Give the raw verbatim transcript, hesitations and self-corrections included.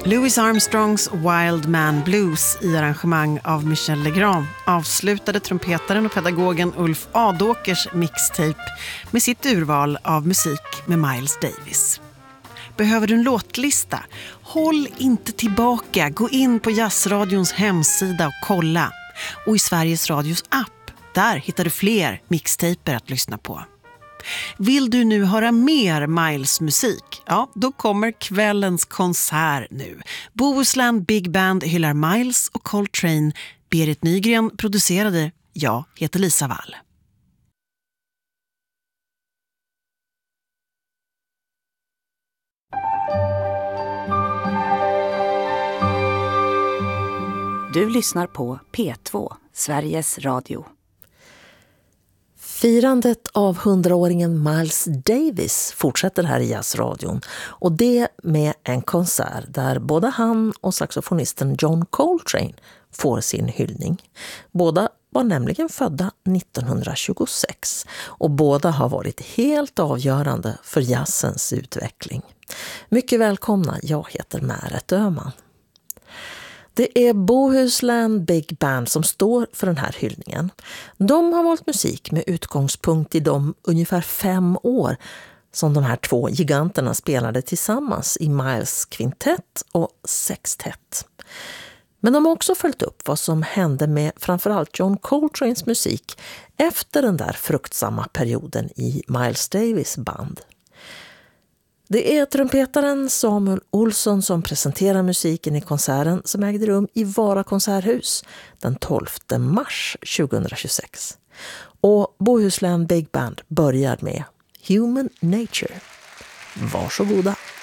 Louis Armstrongs Wild Man Blues i arrangemang av Michel Legrand avslutade trumpetaren och pedagogen Ulf Adåkers mixtape med sitt urval av musik med Miles Davis. Behöver du en låtlista? Håll inte tillbaka. Gå in på Jazzradions hemsida och kolla. Och i Sveriges Radios app, där hittar du fler mixtaper att lyssna på. Vill du nu höra mer Miles musik? Ja, då kommer kvällens konsert nu. Bohuslän Big Band hyllar Miles och Coltrane. Berit Nygren producerade. Jag heter Lisa Wall. Du lyssnar på P två, Sveriges Radio. Firandet av hundraåringen Miles Davis fortsätter här i Jazzradion, och det med en konsert där både han och saxofonisten John Coltrane får sin hyllning. Båda var nämligen födda nittonhundratjugosex och båda har varit helt avgörande för jazzens utveckling. Mycket välkomna, jag heter Märet Öhman. Det är Bohuslän Big Band som står för den här hyllningen. De har valt musik med utgångspunkt i de ungefär fem år som de här två giganterna spelade tillsammans i Miles kvintett och sextett. Men de har också följt upp vad som hände med framförallt John Coltranes musik efter den där fruktsamma perioden i Miles Davis band. Det är trumpetaren Samuel Olsson som presenterar musiken i konserten som ägde rum i Vara konserthus den tolfte mars tjugohundratjugosex. Och Bohuslän Big Band börjar med Human Nature. Varsågoda!